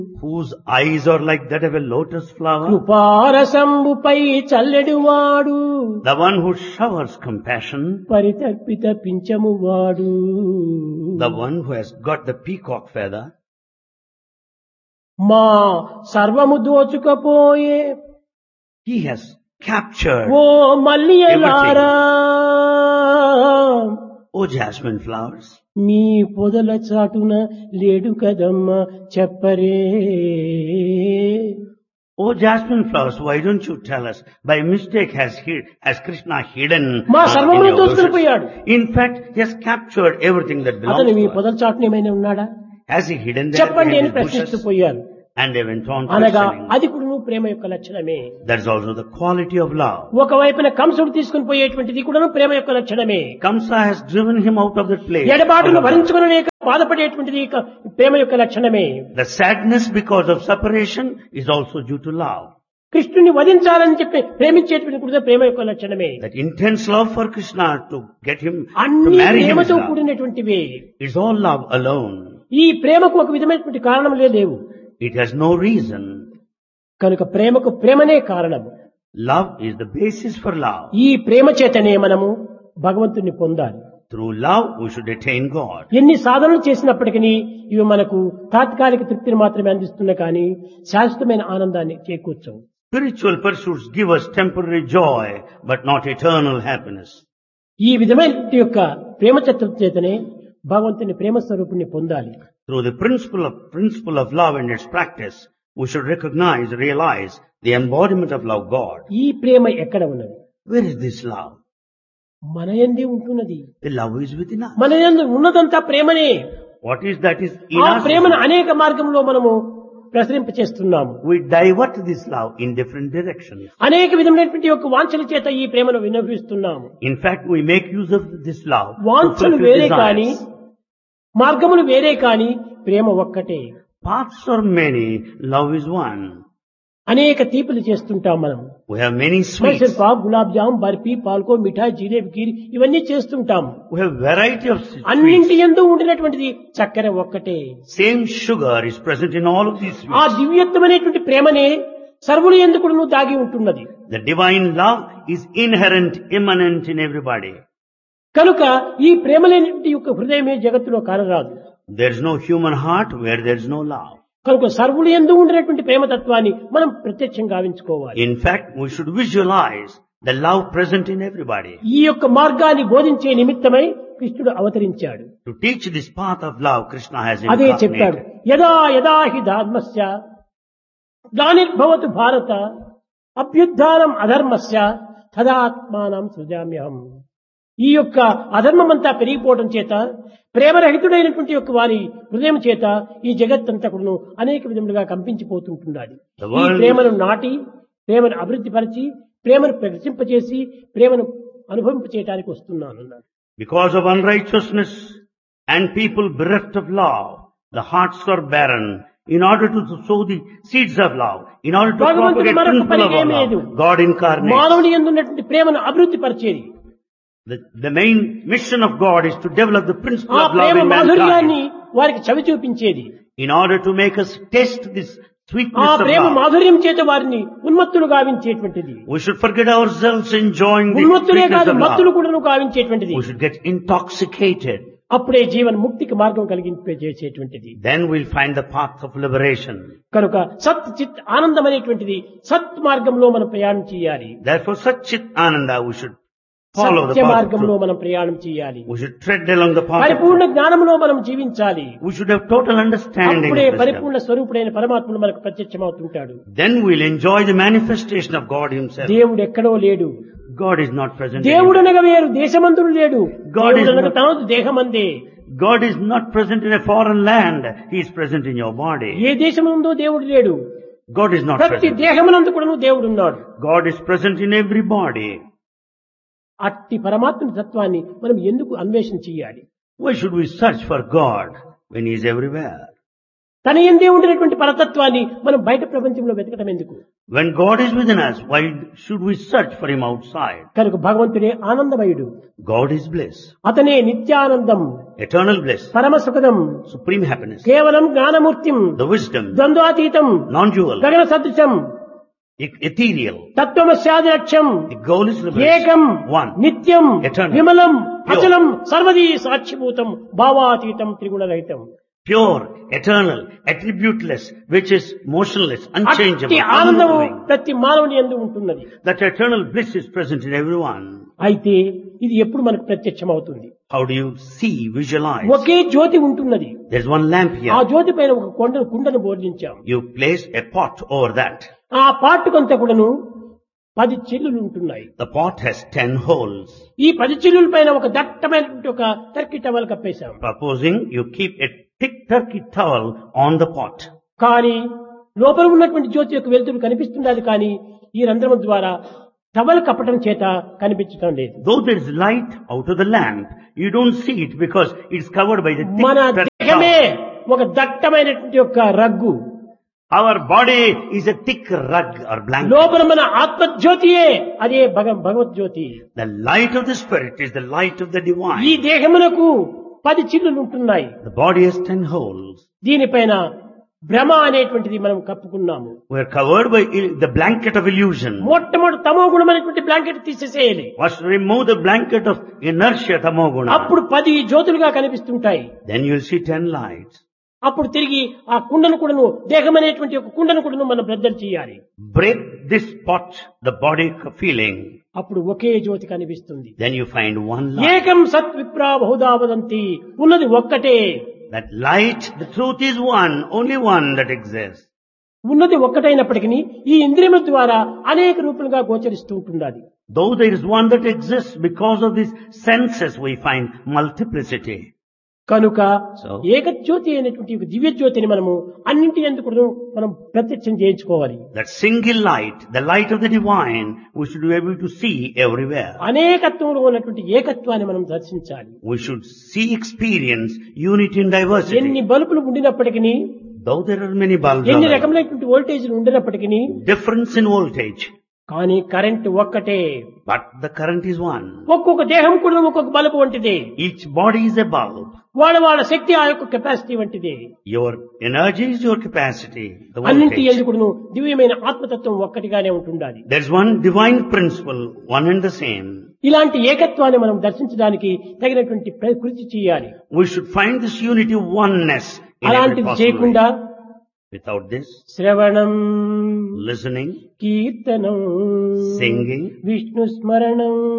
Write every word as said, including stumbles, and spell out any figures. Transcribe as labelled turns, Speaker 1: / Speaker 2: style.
Speaker 1: whose eyes are like that of a lotus flower,
Speaker 2: కృపారసంబుపై చల్లెడువాడు
Speaker 1: the one who showers compassion,
Speaker 2: పరితర్పిత పింఛమువాడు
Speaker 1: the one who has got the peacock feather,
Speaker 2: మా సర్వము దోచుకపోయే
Speaker 1: he has captured,
Speaker 2: oh మల్లియలారా
Speaker 1: O jasmine flowers,
Speaker 2: మీ పొదల చాటున లేడు కదమ్మ చెప్పరే
Speaker 1: O jasmine flowers, why don't you tell us, by mistake has hid, has Krishna hidden
Speaker 2: మా
Speaker 1: uh, in
Speaker 2: సర్వమును
Speaker 1: your
Speaker 2: దోచుకుని
Speaker 1: bushes?
Speaker 2: పోయాడు.
Speaker 1: In fact, he has captured everything that belongs
Speaker 2: అతను మీ
Speaker 1: to us.
Speaker 2: పొదల చాటున ఏమైనా ఉన్నాడా
Speaker 1: Has he hidden there
Speaker 2: చెప్పండి
Speaker 1: behind
Speaker 2: అని
Speaker 1: his
Speaker 2: ప్రశ్నిస్తూ
Speaker 1: bushes?
Speaker 2: పోయారు.
Speaker 1: And they went on
Speaker 2: అనగా
Speaker 1: questioning.
Speaker 2: అది కూడా నువ్వు ప్రేమ యొక్క లక్షణమే.
Speaker 1: That is also the quality of love.
Speaker 2: ఒకవైపున కంసుడు తీసుకుని పోయేటువంటిది కూడా ప్రేమ యొక్క లక్షణమే.
Speaker 1: Kamsa has driven him out of that place.
Speaker 2: ఎడబాటును
Speaker 1: out of that.
Speaker 2: భరించుకునలేక బాధపడేటువంటిది ఇక ప్రేమ యొక్క లక్షణమే.
Speaker 1: The sadness because of separation is also due to love.
Speaker 2: కృష్ణుని వధించాలని చెప్పి ప్రేమించేటువంటి కూడా ప్రేమ యొక్క లక్షణమే.
Speaker 1: That intense love for Krishna to get him to
Speaker 2: అన్ని
Speaker 1: marry him is
Speaker 2: ప్రేమతో
Speaker 1: love.
Speaker 2: కూడినటువంటివి.
Speaker 1: It's all love alone.
Speaker 2: ఈ ప్రేమకు ఒక విధమైనటువంటి కారణములే లేవు.
Speaker 1: It has no reason.
Speaker 2: కనుక ప్రేమకు ప్రేమనే కారణము.
Speaker 1: Love is the basis for love.
Speaker 2: ఈ ప్రేమ చేతనే మనము భగవంతుని పొందాలి.
Speaker 1: Through love we should attain God.
Speaker 2: ఎన్ని సాధనలు చేసినప్పటికీ ఇవి మనకు తాత్కాలిక తృప్తిని మాత్రమే అందిస్తున్నా కానీ శాశ్వతమైన ఆనందాన్ని చేకూర్చవు.
Speaker 1: Spiritual pursuits give us temporary joy, but not eternal happiness.
Speaker 2: ఈ విధమైన యొక్క ప్రేమ తత్వం చేతనే భగవంతుని ప్రేమ స్వరూపుణ్ణి పొందాలి.
Speaker 1: Through the principle of, principle of love and its practice, we should recognize, realize the embodiment of love God.
Speaker 2: ఈ ప్రేమ ఎక్కడ ఉన్నది?
Speaker 1: Where is this love?
Speaker 2: మన యందే ఉంటున్నది.
Speaker 1: The love is within us.
Speaker 2: మన యందు ఉన్నదంతా ప్రేమనే.
Speaker 1: What is that is in
Speaker 2: ఆ
Speaker 1: us?
Speaker 2: ప్రేమను అనేక మార్గంలో మనము ప్రసరింపచేస్తున్నాము.
Speaker 1: We divert this love in different directions.
Speaker 2: అనేక విధమైనటువంటి యొక్క వాంఛల చేత ఈ ప్రేమను వినియోగిస్తున్నాము.
Speaker 1: In fact, we make use of this love to
Speaker 2: వాంఛలు
Speaker 1: fulfill
Speaker 2: వేరే కానీ
Speaker 1: desires.
Speaker 2: మార్గములు వేరే కానీ ప్రేమ ఒక్కటే.
Speaker 1: Paths are many, love is one.
Speaker 2: అనేక తీపులు చేస్తుంటాం మనం.
Speaker 1: We have many
Speaker 2: Mysore
Speaker 1: sweets.
Speaker 2: Pak, gulab jam, barfi, పాల్కో, మిఠాయి, జిలేబీ, కీర్ ఇవన్నీ చేస్తుంటాం.
Speaker 1: We have variety of sweets.
Speaker 2: అన్నింటి యందు ఉండినటువంటిది చక్కెర ఒక్కటే.
Speaker 1: Same sugar is present in all of these
Speaker 2: ఆ
Speaker 1: sweets.
Speaker 2: దివ్యత్వమైనటువంటి ప్రేమనే సర్వులు ఎందుకు నువ్వు దాగి ఉంటున్నది.
Speaker 1: The divine love is inherent, immanent in everybody.
Speaker 2: కనుక ఈ ప్రేమ లేనిటువంటి యొక్క హృదయమే జగత్తులో కానరాదు.
Speaker 1: There is no human heart where there is no love.
Speaker 2: కనుక సర్వులు ఎందు ఉండినటువంటి ప్రేమతత్వాన్ని మనం ప్రత్యక్షంగా గావించుకోవాలి.
Speaker 1: In fact, we should visualize the love present in everybody.
Speaker 2: ఈ యొక్క మార్గాన్ని బోధించే నిమిత్తమై కృష్ణుడు అవతరించాడు.
Speaker 1: To teach this path of love, Krishna has
Speaker 2: అదే చెప్పాడు.
Speaker 1: incarnated.
Speaker 2: యదా యదా హి ధర్మస్య గ్లానిర్భవతు భారత అభ్యుత్థానం అధర్మస్య తదాత్మానం సృజామ్యహం. ఈ యొక్క అధర్మమంతా పెరిగిపోవడం చేత ప్రేమరహితుడైనటువంటి యొక్క వారి హృదయం చేత ఈ జగత్తంతా కూడా అనేక విధములుగా కంపించిపోతుంటున్నది.
Speaker 1: The
Speaker 2: ఈ
Speaker 1: world-
Speaker 2: ప్రేమను నాటి ప్రేమను అభివృద్ధి పరిచి ప్రేమను ప్రకటింపచేసి ప్రేమను అనుభవింపచేయడానికి వస్తున్నాను అన్నాడు.
Speaker 1: Because of unrighteousness and people bereft of love, the hearts are barren. In order to sow the seeds of love, in order to
Speaker 2: భగవంతుడు
Speaker 1: propagate
Speaker 2: మరొక
Speaker 1: principle of
Speaker 2: పని లేదు.
Speaker 1: love, God incarnates.
Speaker 2: మానవుని యందు ఉన్నటువంటి ప్రేమను అభివృద్ధి పరిచేది.
Speaker 1: The, the main mission of God is to develop the principle
Speaker 2: ఆ
Speaker 1: of love
Speaker 2: ప్రేమ
Speaker 1: in
Speaker 2: మాధుర్యాన్ని
Speaker 1: mankind.
Speaker 2: వారికి చవి చూపించేది.
Speaker 1: In order to make us taste this
Speaker 2: ఆ
Speaker 1: sweetness of
Speaker 2: ప్రేమ
Speaker 1: love,
Speaker 2: మాధుర్యం చేత వారిని ఉన్మత్తులు గావించేటువంటిది.
Speaker 1: we should forget ourselves enjoying the
Speaker 2: ఉన్మత్తులే
Speaker 1: sweetness
Speaker 2: కాదు
Speaker 1: of
Speaker 2: మత్తులు
Speaker 1: love.
Speaker 2: కూడా గావించేటువంటిది.
Speaker 1: We should get intoxicated.
Speaker 2: అప్పుడే జీవన ముక్తికి మార్గం కలిగించేటువంటిది.
Speaker 1: Then we'll find the path of liberation.
Speaker 2: కనుక సత్ చిత్ ఆనందం అనేటువంటిది సత్ మార్గంలో మనం ప్రయాణం చేయాలి.
Speaker 1: Therefore, such Chit Ananda, we should follow the
Speaker 2: Satya
Speaker 1: path of
Speaker 2: మార్గంలో
Speaker 1: truth.
Speaker 2: మనం ప్రయాణం చేయాలి.
Speaker 1: We should tread along the path of
Speaker 2: పరిపూర్ణ
Speaker 1: truth.
Speaker 2: జ్ఞానంలో మనం జీవించాలి.
Speaker 1: We should have total understanding
Speaker 2: అప్పుడే
Speaker 1: of wisdom.
Speaker 2: పరిపూర్ణ స్వరూపుడైన పరమాత్ముడు మనకు ప్రత్యక్షమవుతుంటాడు.
Speaker 1: Then we'll enjoy the manifestation of God Himself.
Speaker 2: దేవుడు ఎక్కడో లేడు.
Speaker 1: God is not present.
Speaker 2: దేవుడు
Speaker 1: anywhere.
Speaker 2: అనగా వేరు, దేశమందుడు లేడు.
Speaker 1: God is
Speaker 2: దేవుడు అనగా
Speaker 1: not-
Speaker 2: తనదు దేహమందే.
Speaker 1: God is not present in a foreign land. He is present in your body.
Speaker 2: ఏ దేశముందో దేవుడు లేడు.
Speaker 1: God is not
Speaker 2: ప్రతి
Speaker 1: present.
Speaker 2: దేహమునందు కూడా దేవుడు ఉన్నాడు.
Speaker 1: God is present in every body.
Speaker 2: అట్టి పరమాత్మ తత్వాన్ని మనం ఎందుకు అన్వేషణ చేయాలి?
Speaker 1: Why should we search for God when He is everywhere?
Speaker 2: తన యందే ఉండినటువంటి పరతత్వాన్ని మనం బయట ప్రపంచంలో వెతకడం ఎందుకు?
Speaker 1: When God is within us, why should we search for Him outside?
Speaker 2: కనుక భగవంతుడే ఆనందమయుడు.
Speaker 1: God is bliss,
Speaker 2: అతనే నిత్యానందం,
Speaker 1: eternal bliss,
Speaker 2: పరమ సుఖదం,
Speaker 1: supreme happiness,
Speaker 2: కేవలం జ్ఞానమూర్తిం,
Speaker 1: the wisdom,
Speaker 2: ద్వంద్వాతీతం,
Speaker 1: non-dual,
Speaker 2: గగన సదృశం,
Speaker 1: e- ethereal.
Speaker 2: తత్వమస్యాది లక్ష్యం,
Speaker 1: The goal is liberation.
Speaker 2: ఏకం,
Speaker 1: One.
Speaker 2: నిత్యం,
Speaker 1: Eternal.
Speaker 2: విమలం,
Speaker 1: Pure.
Speaker 2: అచలం, సర్వదీ సాక్షిభూతం, భావాతీతం, త్రిగుణరహితం.
Speaker 1: Pure, eternal, attributeless, which is motionless, unchangeable,
Speaker 2: అట్టి ఆనందము
Speaker 1: unmoving.
Speaker 2: ప్రతి మానవుని యందు ఉంటున్నది.
Speaker 1: That eternal bliss is present in everyone.
Speaker 2: అయితే ఇది ఎప్పుడు మనకు ప్రత్యక్షమవుతుంది?
Speaker 1: How do you see, visualize?
Speaker 2: ఒకే జ్యోతి ఉంటున్నది.
Speaker 1: There's one lamp
Speaker 2: ఆ
Speaker 1: here.
Speaker 2: జ్యోతి పైన ఒక కొండను కుండను బోర్లించాం.
Speaker 1: You place a pot over that.
Speaker 2: ఆ పాటుకంతా కూడాను పది చిల్లులు ఉంటున్నాయి.
Speaker 1: The pot has ten holes.
Speaker 2: ఈ పది చిల్లుల పైన ఒక దట్టమైనటువంటి ఒక Turkey towel కప్పేశాం.
Speaker 1: Supposing you keep a thick turkey towel on the pot.
Speaker 2: కానీ లోపల ఉన్నటువంటి జ్యోతి యొక్క వెలుతురు కనిపిస్తున్నది, కానీ ఈ రంధ్రం ద్వారా టవల్ కప్పటం చేత కనిపించడం లేదు.
Speaker 1: Though there is light out of the lamp, you don't see it because it's covered by the thick
Speaker 2: మన
Speaker 1: turkey
Speaker 2: దేహమే
Speaker 1: towel.
Speaker 2: ఒక దట్టమైనటువంటి యొక్క rug.
Speaker 1: Our body is a thick rug or blanket.
Speaker 2: లోపల మన ఆత్మజ్యోతియే అదే భగ భగవద్జ్యోతి.
Speaker 1: The light of the Spirit is the light of the
Speaker 2: ఈ
Speaker 1: divine.
Speaker 2: దేహమునకు పది చిల్లులు ఉంటున్నాయి.
Speaker 1: The body has ten holes.
Speaker 2: దీనిపైన భ్రమ అనేటువంటిది మనం కప్పుకున్నాము.
Speaker 1: We are covered by il- the blanket of illusion.
Speaker 2: మొట్టమొదటి తమో గుణమైనటువంటి blanket తీసేసేయాలి.
Speaker 1: First remove the blanket of inertia, tamoguna.
Speaker 2: అప్పుడు పది జ్యోతులుగా కనిపిస్తుంటాయి.
Speaker 1: Then you'll see ten lights.
Speaker 2: అప్పుడు తిరిగి ఆ కుండను కూడాను దేహం అనేటువంటి ఒక కుండను కూడాను మనం బ్రద్దలు చేయాలి.
Speaker 1: Break this pot, the body feeling.
Speaker 2: అప్పుడు ఒకే జ్యోతి కనిపిస్తుంది.
Speaker 1: Then you find one light.
Speaker 2: ఏకం సత్ విప్రా బహుదా వదంతి, ఉన్నది ఒక్కటే.
Speaker 1: That light, the truth is one, only one that exists.
Speaker 2: ఉన్నది ఒక్కటైనప్పటికీ ఈ ఇంద్రియముల ద్వారా అనేక రూపాలుగా గోచరిస్తూ ఉంటున్నది.
Speaker 1: Though there is one that exists, because of these senses we find multiplicity.
Speaker 2: కనుక
Speaker 1: So,
Speaker 2: ఏకజ్యోతి అయినటువంటి ఒక దివ్య జ్యోతిని మనము అన్నింటి ఎందుకు మనం ప్రత్యక్షం చేయించుకోవాలి.
Speaker 1: that single light, the light of the divine, we should be able to see everywhere.
Speaker 2: అనేకత్వంలో ఉన్నటువంటి ఏకత్వాన్ని మనం దర్శించాలి.
Speaker 1: We should see, experience unity in
Speaker 2: ఎన్ని
Speaker 1: diversity.
Speaker 2: బల్బులు ఉండినప్పటికీ,
Speaker 1: Though there are many bulbs,
Speaker 2: ఎన్ని
Speaker 1: available,
Speaker 2: రకమైనటువంటి వోల్టేజ్లు ఉండినప్పటికీ,
Speaker 1: difference in voltage,
Speaker 2: కానీ current ఒక్కటే.
Speaker 1: but the current is one.
Speaker 2: ఒక్కొక్క దేహం కూడా ఒక్కొక్క బల్బు వంటిదే.
Speaker 1: Each body is a bulb.
Speaker 2: వాళ్ళ వాళ్ళ శక్తి ఆ యొక్క కెపాసిటీ వంటిదే.
Speaker 1: Your energy is your capacity, the
Speaker 2: అన్నింటి
Speaker 1: voltage.
Speaker 2: ఎందుకును దివ్యమైన ఆత్మతత్వం ఒక్కటిగానే ఉంటుండాలి.
Speaker 1: There's one divine principle, one and the same.
Speaker 2: ఇలాంటి ఏకత్వాన్ని మనం దర్శించడానికి తగినటువంటి ప్ర- కృషి చేయాలి.
Speaker 1: We should find this unity, oneness in every
Speaker 2: అలాంటిది
Speaker 1: possible
Speaker 2: చేయకుండా
Speaker 1: way. Without this,
Speaker 2: శ్రవణం,
Speaker 1: listening,
Speaker 2: కీర్తనం,
Speaker 1: singing,
Speaker 2: విష్ణు స్మరణం,